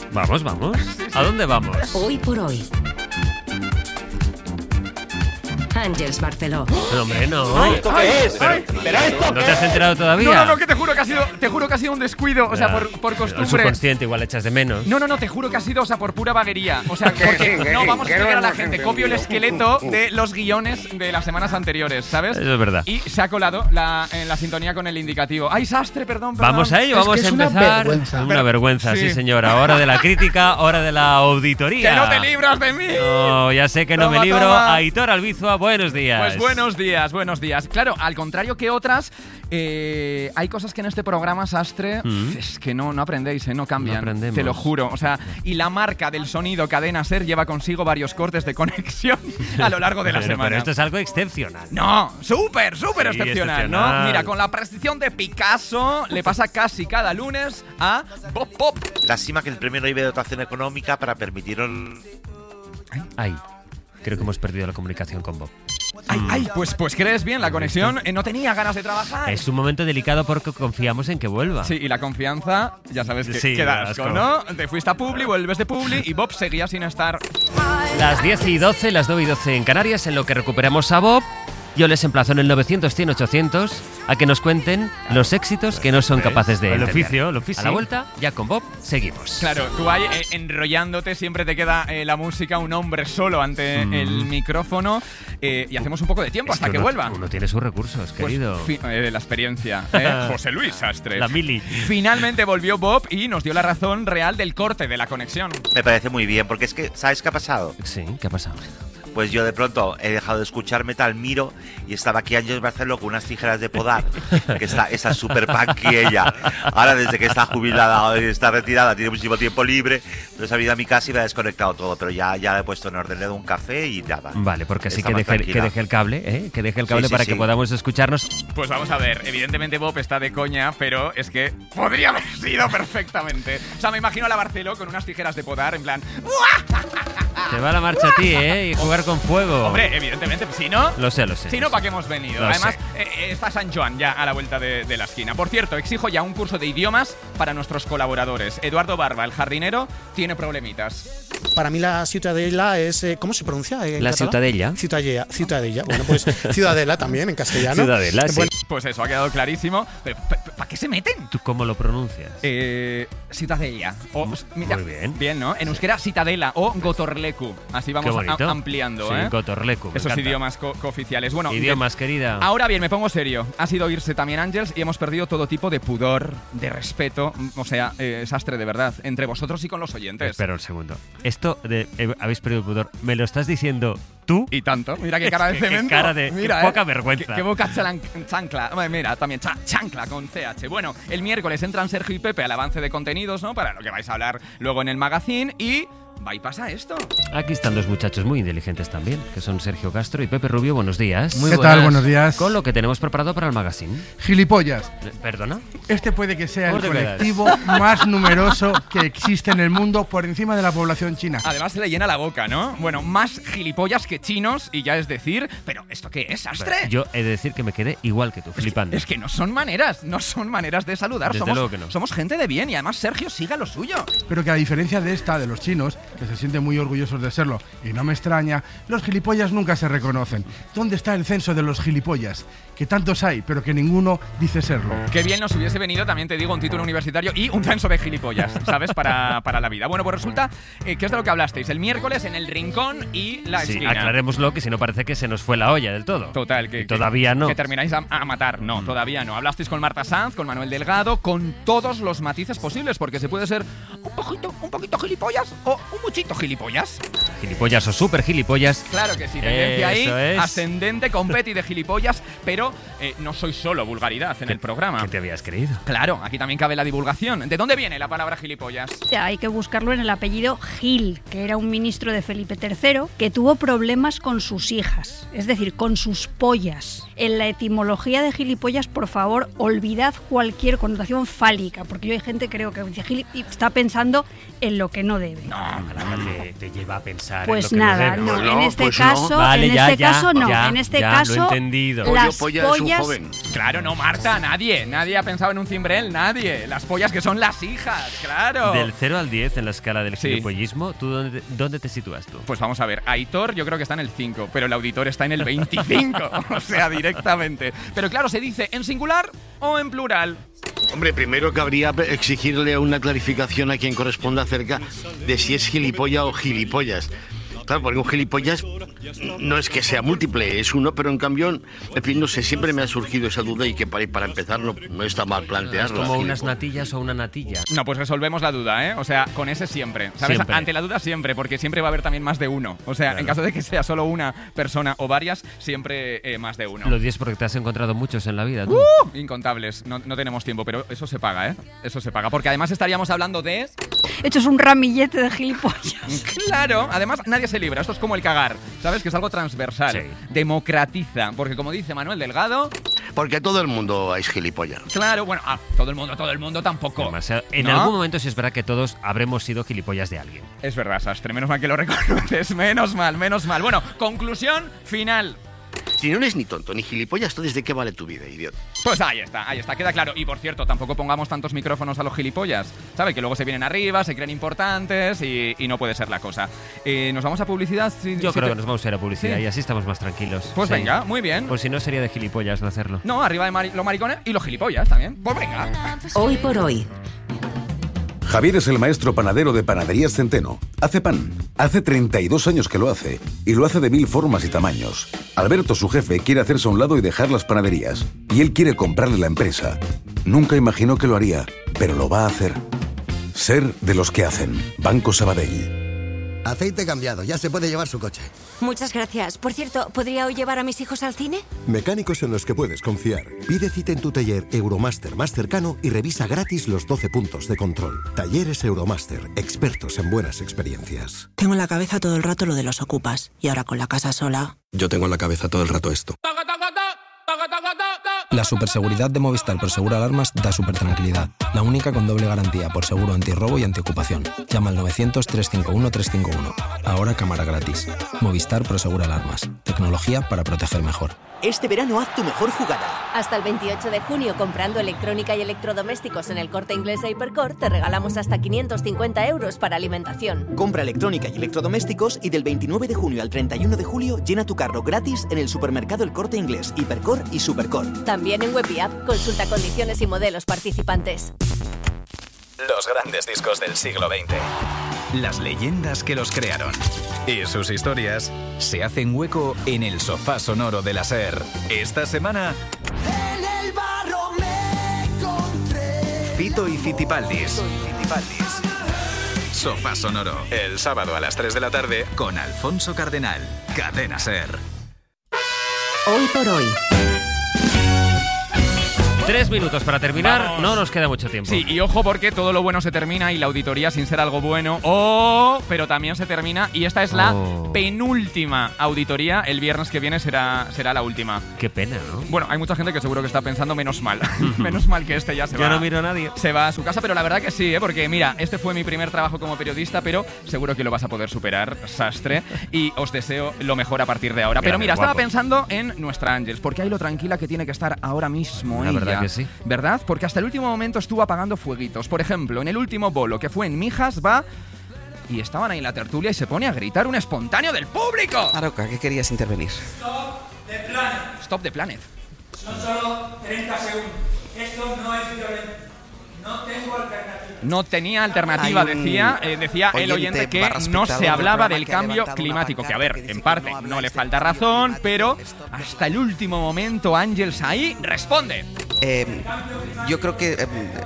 Vamos, vamos. ¿A dónde vamos? Hoy por hoy. Ángels Barceló. No, hombre, no. ¿Esto qué es? ¿Pero esto ¿No te has enterado todavía? No, que te juro que ha sido un descuido, o sea, por El costumbre. subconsciente igual echas de menos. No, te juro que ha sido, o sea, por pura vaguería. O sea, porque no, vamos a explicar a la gente. Copio el esqueleto de los guiones de las semanas anteriores, ¿sabes? Eso es verdad. Y se ha colado en la sintonía con el indicativo. ¡Ay, sastre! Perdón. Vamos a ello, vamos a empezar. Una vergüenza, sí, señora. Hora de la crítica, hora de la auditoría. ¡Que no te libras de mí! No, ya sé que no me libro. Aitor Albizua, buenos días. Pues buenos días. Claro, al contrario que otras, hay cosas que en este programa, Sastre, es que no aprendéis, no cambian. No aprendemos. Te lo juro. O sea, y la marca del sonido Cadena Ser lleva consigo varios cortes de conexión a lo largo de la semana. Pero esto es algo excepcional. No, súper excepcional, ¿no? excepcional. Mira, con la precisión de Picasso le pasa casi cada lunes a Bob Pop. Lástima que el premio no lleve dotación económica para permitir Ay, creo que hemos perdido la comunicación con Bob. Pues crees bien, la conexión no tenía ganas de trabajar. Es un momento delicado porque confiamos en que vuelva. Sí, y la confianza, ya sabes que Sí, da asco. asco, ¿no? Te fuiste a Publi, vuelves de Publi y Bob seguía sin estar. Las 10:12, las 9:12 en Canarias, en lo que recuperamos a Bob. Yo les emplazo en el 900-100-800 a que nos cuenten los éxitos que no son capaces de entender. el oficio. A la vuelta, ya con Bob, seguimos. Claro, tú ahí enrollándote, siempre te queda la música, un hombre solo ante el micrófono y hacemos un poco de tiempo Es hasta que vuelva. Uno tiene sus recursos, Pues, querido. la experiencia. José Luis Sastre. La mili. Finalmente volvió Bob y nos dio la razón real del corte de la conexión. Me parece muy bien, porque es que, ¿sabes qué ha pasado? Sí, ¿qué ha pasado? Pues yo de pronto he dejado de escuchar metal, miro y estaba aquí Ángels Barceló con unas tijeras de podar, que esa super punky ella. Ahora desde que está jubilada, está retirada, tiene muchísimo tiempo libre, entonces ha venido a mi casa y me ha desconectado todo, pero ya le he puesto en orden, le he dado un café y nada. Vale, porque así Está que más deje tranquila. el cable, ¿eh? Que deje el cable Sí, para sí. que podamos escucharnos. Pues vamos a ver, evidentemente Bob está de coña, pero es que podría haber sido perfectamente. O sea, me imagino a la Barceló con unas tijeras de podar, en plan... Te va la marcha a ti, ¿eh? Y jugar con fuego. Hombre, evidentemente, si no... Lo sé. Si no, ¿para qué hemos venido? Lo Además, sé. está San Joan ya a la vuelta de la esquina. Por cierto, exijo ya un curso de idiomas para nuestros colaboradores. Eduardo Barba, el jardinero, tiene problemitas. Para mí la Ciutadella es... ¿Cómo se pronuncia en La catalán? Ciutadella. Ciutadella. Bueno, pues Ciudadela también en castellano. Ciudadela, sí. Bueno, Pues eso, ha quedado clarísimo. Pero, ¿para qué se meten? ¿Tú cómo lo pronuncias? Ciutadella. O, mira, Muy bien. Bien, ¿no? En euskera, Citadela o Gotorleku. Así Qué vamos bonito. ampliando, Sí, ¿eh? Gotorleku, me Esos encanta. idiomas cooficiales. Bueno, Idiomas, querida. Ahora bien, me pongo serio. Ha sido irse también Ángels y hemos perdido todo tipo de pudor, de respeto. O sea, Sastre, de verdad, entre vosotros y con los oyentes. Espera un segundo. Esto de habéis perdido el pudor, ¿me lo estás diciendo tú? Y tanto. Mira qué cara de Qué cemento. cara de- Mira, qué poca vergüenza. Qué boca chancla. Mira, también chancla con CH. Bueno, el miércoles entran Sergio y Pepe al avance de contenidos, ¿no? Para lo que vais a hablar luego en el magazine y... Va y pasa esto. Aquí están dos muchachos muy inteligentes también, que son Sergio Castro y Pepe Rubio. Buenos días. ¿Qué tal? Buenos días. Con lo que tenemos preparado para el magazine. Gilipollas. ¿Perdona? Este puede que sea el ¿Cómo te quedas? colectivo más numeroso que existe en el mundo por encima de la población china. Además se le llena la boca, ¿no? Bueno, más gilipollas que chinos y ya es decir... ¿Pero esto qué es, Sastre? Yo he de decir que me quedé igual que tú, flipando. Es que no son maneras de saludar. Desde luego que no. Somos gente de bien y además Sergio siga lo suyo. Pero que a diferencia de esta, de los chinos, que se sienten muy orgullosos de serlo, y no me extraña, los gilipollas nunca se reconocen. ¿Dónde está el censo de los gilipollas? Que tantos hay, pero que ninguno dice serlo. Qué bien nos hubiese venido, también te digo, un título universitario y un censo de gilipollas, ¿sabes? Para la vida. Bueno, pues resulta que es de lo que hablasteis el miércoles en el rincón y la Sí, esquina. aclarémoslo, que si no parece que se nos fue la olla del todo. Total, Y todavía no. Que termináis a matar. No, todavía no. Hablasteis con Marta Sanz, con Manuel Delgado, con todos los matices posibles, porque se puede ser un poquito gilipollas o un muchito gilipollas. Gilipollas o super gilipollas. Claro que sí, tendencia Eso ahí, es. ascendente, competi de gilipollas, pero no soy solo vulgaridad en el programa. ¿Qué te habías creído? Claro, aquí también cabe la divulgación. ¿De dónde viene la palabra gilipollas? Hay que buscarlo en el apellido Gil, que era un ministro de Felipe III que tuvo problemas con sus hijas, es decir, con sus pollas. en la etimología de gilipollas, por favor, olvidad cualquier connotación fálica, porque yo hay gente, creo que dice y está pensando en lo que no debe. No, te lleva a pensar pues en lo que nada, no debe. en este caso, Vale, en este caso no, en este caso lo he entendido. las Polla es un pollas. joven. Claro, no, Marta, nadie ha pensado en un cimbrel, nadie. Las pollas que son las hijas, claro. Del 0 al 10 en la escala del Sí. gilipollismo, ¿tú dónde te sitúas tú? Pues vamos a ver, Aitor yo creo que está en el 5, pero el auditor está en el 25, o sea, directamente. Pero claro, se dice en singular o en plural. Hombre, primero cabría exigirle una clarificación a quien corresponda acerca de si es gilipollas o gilipollas. Claro, porque un gilipollas no es que sea múltiple, es uno, pero en cambio, en fin, no sé, siempre me ha surgido esa duda y que para empezar no está mal ¿Es plantearlo. como unas natillas o una natilla? No, pues resolvemos la duda, ¿eh? O sea, con ese siempre, ¿sabes? Siempre. Ante la duda siempre, porque siempre va a haber también más de uno. O sea, Claro. en caso de que sea solo una persona o varias, siempre más de uno. Lo dices porque te has encontrado muchos en la vida, tú. Incontables, no tenemos tiempo, pero eso se paga, ¿eh? Eso se paga, porque además estaríamos hablando de... Esto es un ramillete de gilipollas. Claro, además nadie se libra, esto es como el cagar, ¿sabes? Que es algo transversal, Sí. democratiza, porque como dice Manuel Delgado, Porque todo el mundo es gilipollas. claro, bueno, todo el mundo tampoco. Además, en ¿No? algún momento sí es verdad que todos habremos sido gilipollas de alguien. Es verdad, Sastre, menos mal que lo reconoces, menos mal. Bueno, conclusión final. Si no eres ni tonto ni gilipollas, entonces ¿de qué vale tu vida, idiota? Pues ahí está, queda claro. Y por cierto, tampoco pongamos tantos micrófonos a los gilipollas, ¿sabes? Que luego se vienen arriba, se creen importantes y no puede ser la cosa. ¿Nos vamos a publicidad? Yo creo que nos vamos a ir a publicidad Sí. y así estamos más tranquilos. Pues Sí. venga, muy bien. Pues si no sería de gilipollas no hacerlo. No, arriba de los maricones y los gilipollas también. Pues venga. Hoy por hoy. Javier es el maestro panadero de Panaderías Centeno. Hace pan. Hace 32 años que lo hace. Y lo hace de 1000 formas y tamaños. Alberto, su jefe, quiere hacerse a un lado y dejar las panaderías. Y él quiere comprarle la empresa. Nunca imaginó que lo haría, pero lo va a hacer. Ser de los que hacen. Banco Sabadell. Aceite cambiado, ya se puede llevar su coche. Muchas gracias. Por cierto, ¿podría hoy llevar a mis hijos al cine? Mecánicos en los que puedes confiar. Pide cita en tu taller Euromaster más cercano y revisa gratis los 12 puntos de control. Talleres Euromaster, expertos en buenas experiencias. Tengo en la cabeza todo el rato lo de los ocupas. Y ahora con la casa sola... Yo tengo en la cabeza todo el rato esto. La superseguridad de Movistar Prosegura Alarmas da supertranquilidad. La única con doble garantía por seguro antirrobo y antiocupación. Llama al 900-351-351. Ahora cámara gratis. Movistar Prosegura Alarmas. Tecnología para proteger mejor. Este verano haz tu mejor jugada. Hasta el 28 de junio, comprando electrónica y electrodomésticos en el Corte Inglés e Hipercor, te regalamos hasta 550 euros para alimentación. Compra electrónica y electrodomésticos y del 29 de junio al 31 de julio llena tu carro gratis en el supermercado El Corte Inglés, Hipercor y Supercor. También en web y app, consulta condiciones y modelos participantes. Los grandes discos del siglo XX. Las leyendas que los crearon. Y sus historias se hacen hueco en el sofá sonoro de la SER. Esta semana... En el barro me encontré. Fito y Fitipaldis. Sofá sonoro. El sábado a las 3 de la tarde con Alfonso Cardenal. Cadena SER. Hoy por hoy. 3 minutos para terminar, Vamos. no nos queda mucho tiempo. Sí, y ojo porque todo lo bueno se termina y la auditoría sin ser algo bueno. Pero también se termina y esta es la penúltima auditoría. El viernes que viene será la última. Qué pena, ¿no? Bueno, hay mucha gente que seguro que está pensando menos mal. Menos mal que este ya se va. Yo no miro a nadie. Se va a su casa, pero la verdad que sí, porque mira, este fue mi primer trabajo como periodista, pero seguro que lo vas a poder superar, Sastre. Y os deseo lo mejor a partir de ahora. Pero mira, guapo. estaba pensando en nuestra Ángels, porque hay lo tranquila que tiene que estar ahora mismo La ella. verdad que sí. ¿Verdad? Porque hasta el último momento estuvo apagando fueguitos. Por ejemplo, en el último bolo, que fue en Mijas, va... Y estaban ahí en la tertulia y se pone a gritar un espontáneo del público. Aroca, ¿qué querías intervenir? Stop the Planet. Son solo 30 segundos. Esto no es violento. No tengo alternativa. No tenía alternativa, Hay un decía el oyente que barra no espectador se hablaba del del programa cambio que ha levantado climático, una que a ver, pancarta que en dice parte que no no habláis le del falta cambio razón, climático, pero stop. hasta el último momento Ángels ahí responde. Yo creo que...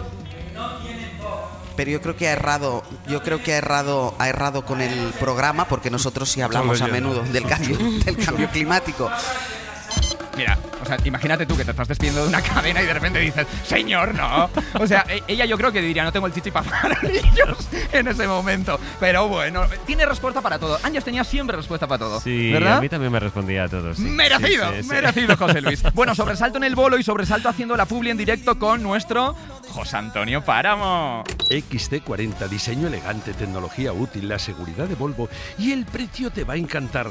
pero yo creo que ha errado con el programa, porque nosotros sí hablamos a menudo del cambio climático. Mira, o sea, imagínate tú que te estás despidiendo de una cadena y de repente dices, señor, no. O sea, ella yo creo que diría, no tengo el chichi para farolillos en ese momento. Pero bueno, tiene respuesta para todo. Ángels tenía siempre respuesta para todo. Sí, ¿verdad? a mí también me respondía a todos. Sí. Merecido, Sí. merecido, José Luis. Bueno, sobresalto en el bolo y sobresalto haciendo la publi en directo con nuestro José Antonio Páramo. XT40, diseño elegante, tecnología útil, la seguridad de Volvo y el precio te va a encantar.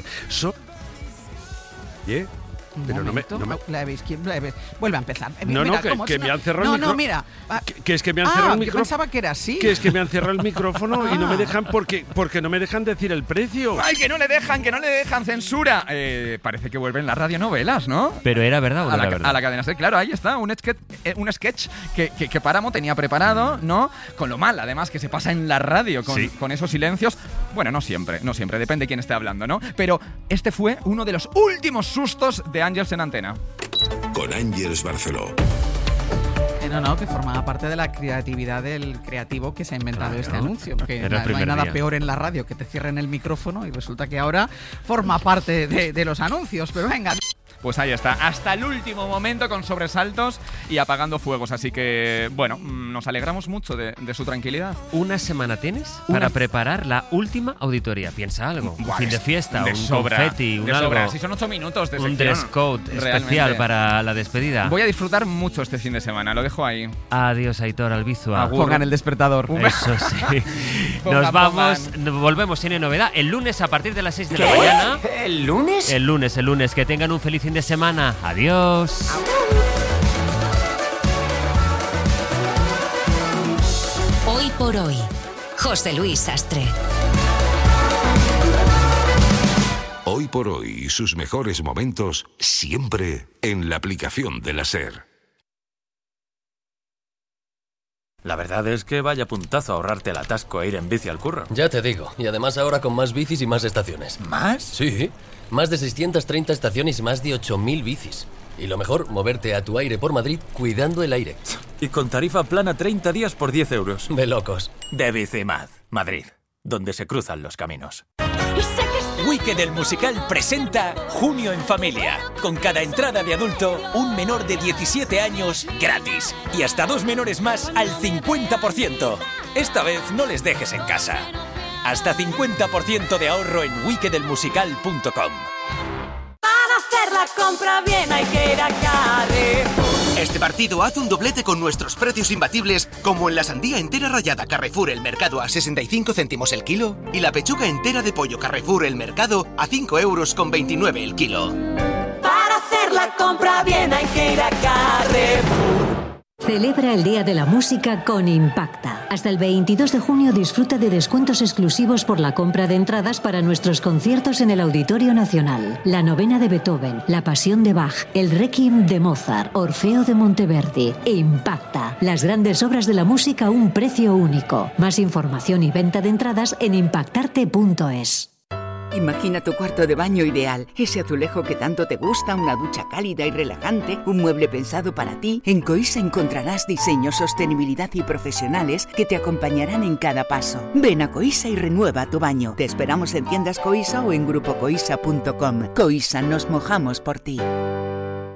Pero no me... Vuelve a empezar. No, Mira, que me han cerrado el micrófono. No, mira. Que es que me han cerrado el yo micrófono. pensaba que era así. Que es que me han cerrado el micrófono y no me dejan porque no me dejan decir el precio. ¡Ay, que no le dejan! ¡Censura! Parece que vuelven las radionovelas, ¿no? Pero era verdad o no era verdad. A la cadena SER, claro, ahí está, un sketch que Páramo tenía preparado, ¿no? Con lo mal, además, que se pasa en la radio, con esos silencios. Bueno, no siempre, depende de quién esté hablando, ¿no? Pero este fue uno de los últimos sustos de Ángels en antena. Con Ángels Barceló. No, que formaba parte de la creatividad del creativo que se ha inventado este anuncio. Porque no hay nada peor en la radio que te cierren el micrófono y resulta que ahora forma parte de los anuncios. Pero venga. Pues ahí está, hasta el último momento con sobresaltos y apagando fuegos. Así que, bueno, nos alegramos mucho de su tranquilidad. ¿Una semana tienes para preparar la última auditoría? Piensa algo. Un fin de fiesta, un confeti, un algo. Si son 8 minutos de un dress code especial para la despedida. Voy a disfrutar mucho este fin de semana, lo dejo ahí. Adiós, Aitor Albizua. Pongan el despertador. Eso sí. Nos vamos, volvemos, tiene novedad. El lunes a partir de las 6 de la mañana. ¿El lunes? El lunes. Que tengan un feliz fin de semana. Adiós. Hoy por hoy, José Luis Sastre. Hoy por hoy, sus mejores momentos siempre en la aplicación de la SER. La verdad es que vaya puntazo ahorrarte el atasco e ir en bici al curro. Ya te digo, y además ahora con más bicis y más estaciones. ¿Más? Sí, más de 630 estaciones y más de 8.000 bicis. Y lo mejor, moverte a tu aire por Madrid cuidando el aire. Y con tarifa plana 30 días por 10 euros. De locos. De Bicimad, Madrid, donde se cruzan los caminos. Wicked el musical presenta Junio en Familia. Con cada entrada de adulto, un menor de 17 años gratis. Y hasta 2 menores más al 50%. Esta vez no les dejes en casa. Hasta 50% de ahorro en wickedelmusical.com. Para hacer la compra bien hay que ir a Carrefour. Este partido haz un doblete con nuestros precios imbatibles, como en la sandía entera rallada Carrefour El Mercado a 65 céntimos el kilo y la pechuga entera de pollo Carrefour El Mercado a 5,29 € el kilo. Para hacer la compra bien hay que ir a Carrefour. Celebra el Día de la Música con Impacta. Hasta el 22 de junio disfruta de descuentos exclusivos por la compra de entradas para nuestros conciertos en el Auditorio Nacional. La Novena de Beethoven, La Pasión de Bach, el Requiem de Mozart, Orfeo de Monteverdi. Impacta. Las grandes obras de la música a un precio único. Más información y venta de entradas en impactarte.es. Imagina tu cuarto de baño ideal, ese azulejo que tanto te gusta, una ducha cálida y relajante, un mueble pensado para ti. En Coisa encontrarás diseños, sostenibilidad y profesionales que te acompañarán en cada paso. Ven a Coisa y renueva tu baño. Te esperamos en tiendas Coisa o en grupocoisa.com. Coisa, nos mojamos por ti.